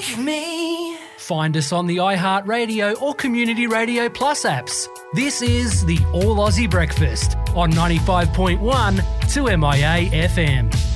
take me. Find us on the iHeartRadio or Community Radio Plus apps. This is the All Aussie Breakfast on 95.1 2MIA FM.